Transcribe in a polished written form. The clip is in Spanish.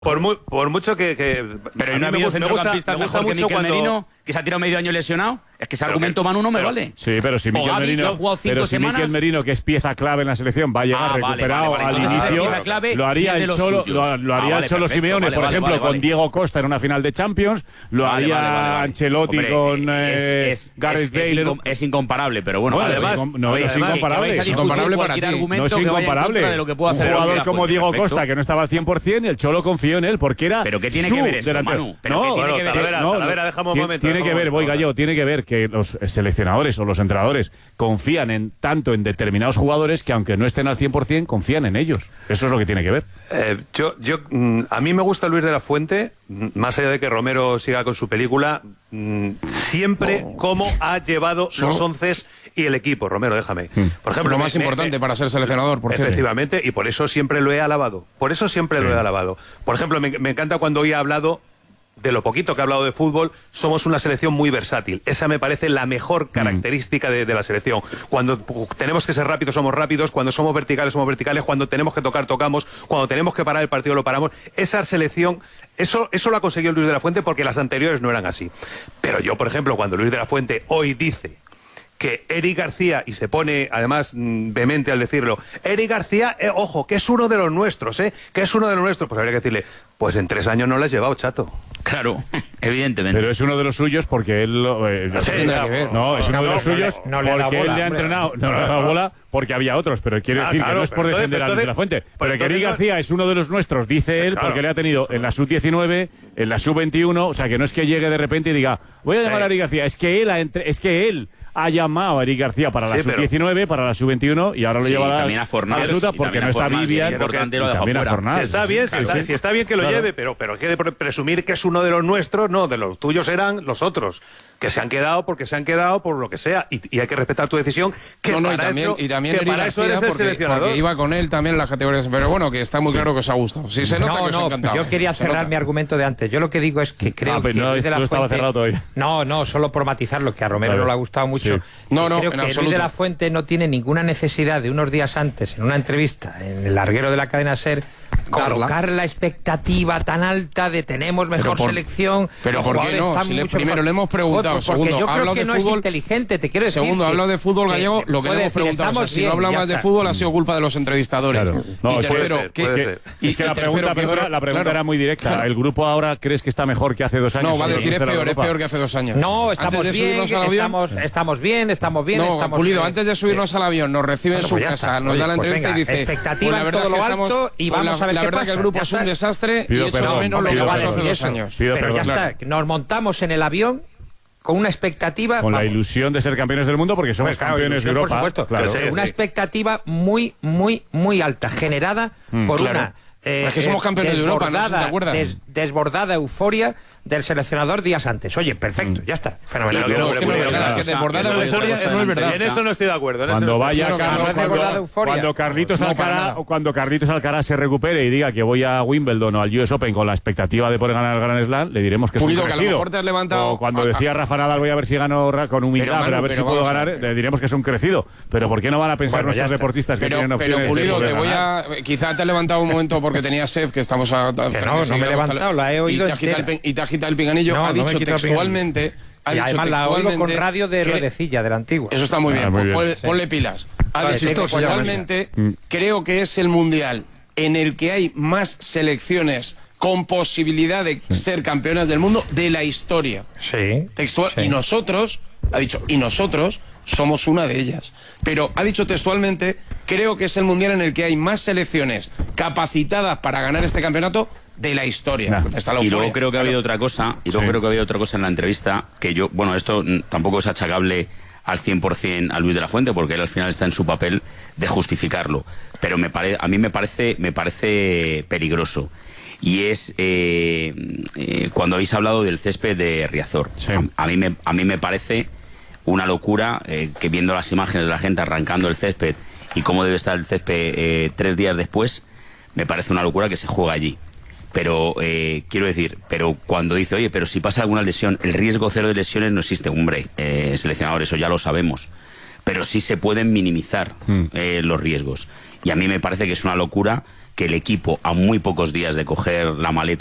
Por mucho que pero no ha habido centrocampista mejor que Mikel Merino, que se ha tirado medio año lesionado. Es que ese argumento, Manu, no me vale. Sí, pero si Mikel Merino, que es pieza clave en la selección, va a llegar recuperado al inicio, lo haría el Cholo Simeone, por ejemplo, con Diego Costa en una final de Champions, lo haría Ancelotti con Gareth Bale. Es incomparable, pero bueno, además, no es incomparable. Es incomparable para ti. No es incomparable. Un jugador como Diego Costa, que no estaba al 100%, y el Cholo confió en él, porque era. ¿Pero qué tiene que ver eso, Manu? Tiene que ver, voy Gallo, tiene que ver que los seleccionadores o los entrenadores confían tanto en determinados jugadores que aunque no estén al 100% confían en ellos. Eso es lo que tiene que ver. A mí me gusta Luis de la Fuente, más allá de que Romero siga con su película, siempre cómo ha llevado los onces y el equipo. Romero, déjame. Por ejemplo, lo más importante para ser seleccionador, por cierto. Efectivamente, y por eso siempre lo he alabado. Por ejemplo, me encanta cuando hoy ha hablado de lo poquito que ha hablado de fútbol. Somos una selección muy versátil. Esa me parece la mejor característica de la selección. Cuando tenemos que ser rápidos, somos rápidos. Cuando somos verticales, somos verticales. Cuando tenemos que tocar, tocamos. Cuando tenemos que parar el partido, lo paramos. Esa selección, eso lo ha conseguido Luis de la Fuente, porque las anteriores no eran así. Pero yo, por ejemplo, cuando Luis de la Fuente hoy dice que Eric García, y se pone además vehemente al decirlo, Eric García, ojo, que es uno de los nuestros, que es uno de los nuestros, pues habría que decirle, pues en 3 años no lo has llevado, chato. Claro, evidentemente. Pero es uno de los suyos porque él es uno de los suyos porque él le ha entrenado, no le ha dado bola porque había otros, pero quiere decir que no es por defender a Luis de la Fuente, pero que Eric García es uno de los nuestros, dice él, porque le ha tenido en la sub-19, en la sub-21, o sea que no es que llegue de repente y diga, voy a llamar a Eric García, es que él ha llamado a Eric García para la sub-19, para la sub-21 y ahora lo lleva también a Fornals, porque no está Vivian, también a Fornals. Si está bien que lo lleve, pero hay que presumir que es uno de los nuestros, no, de los tuyos serán los otros, que se han quedado porque se han quedado por lo que sea, y hay que respetar tu decisión, que y también Eric García, porque iba con él también en las categorías, pero bueno, que está muy claro que os ha gustado. Sí, se nota que os ha encantado. Yo quería cerrar mi argumento de antes. Yo lo que digo es que creo que Luis de la Fuente, solo por matizar lo que a Romero no le ha gustado mucho. Creo que Luis de la Fuente no tiene ninguna necesidad de unos días antes, en una entrevista en el larguero de la cadena SER, colocar la expectativa tan alta de tenemos mejor selección. Pero ¿por qué no? Si primero le hemos preguntado, segundo, yo creo que no es inteligente, te quiero decir. Segundo, hablo de fútbol gallego, lo que le hemos preguntado. O sea, si no hablamos de fútbol ha sido culpa de los entrevistadores. No, es que la pregunta era muy directa. ¿El grupo ahora crees que está mejor que hace 2 años? No, va a decir es peor que hace 2 años. No, estamos bien. No, Pulido, antes de subirnos al avión, nos recibe en su casa, nos da la entrevista y dice, expectativa en todo lo alto y vamos a ver. La verdad que el grupo es un desastre y echo de menos lo que pasó hace 2 años. Pero ya está, nos montamos en el avión con una expectativa... Con la ilusión de ser campeones del mundo porque somos campeones de Europa. Por supuesto, una expectativa muy, muy, muy alta, generada por una... es que somos campeones de Europa, ¿no? ¿Te acuerdas? Desbordada euforia del seleccionador días antes. Oye, perfecto, ya está. Fenomenal. Desbordada euforia no es verdad. En eso no estoy de acuerdo. Cuando vaya cuando Carlitos Alcaraz se recupere y diga que voy a Wimbledon o al US Open con la expectativa de poder ganar el Grand Slam, le diremos que es un crecido. Que a lo mejor te has levantado... O cuando decía Rafa Nadal, voy a ver si gano con humildad, pero a ver si puedo ganar, le diremos que es un crecido. Pero ¿por qué no van a pensar nuestros deportistas que tienen opciones? Pero Pulido, quizá te has levantado un momento porque tenía sed, que estamos no me he levantado, la he oído. Y te has quitado el pinganillo. Ha dicho textualmente. Y además la oigo con radio de Redecilla, de la antigua. Eso está muy bien. Ponle pilas. Ha dicho textualmente, creo que es el mundial en el que hay más selecciones con posibilidad de ser campeonas del mundo de la historia. Sí. Textual. Y nosotros, ha dicho, somos una de ellas. Pero ha dicho textualmente, creo que es el mundial en el que hay más selecciones capacitadas para ganar este campeonato de la historia. Y luego creo que ha habido otra cosa, en la entrevista, que yo, bueno, esto tampoco es achacable al 100% a Luis de la Fuente, porque él al final está en su papel de justificarlo. Pero a mí me parece peligroso. Y es cuando habéis hablado del césped de Riazor. Sí. A mí me parece una locura que viendo las imágenes de la gente arrancando el césped y cómo debe estar el césped 3 días después, me parece una locura que se juega allí. Pero quiero decir, pero cuando dice, oye, pero si pasa alguna lesión, el riesgo cero de lesiones no existe, hombre, seleccionador, eso ya lo sabemos. Pero sí se pueden minimizar los riesgos. Y a mí me parece que es una locura que el equipo, a muy pocos días de coger la maleta